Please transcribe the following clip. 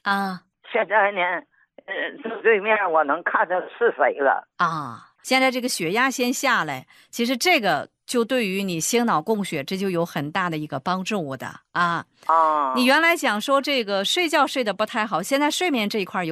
啊现在呢，正对面我能看着是谁了。 啊，现在这个血压先下来，其实这个就对于你心脑供血这就有很大的一个帮助的啊。你啊。 原来讲说这个睡觉睡得不太好，现在睡眠这一块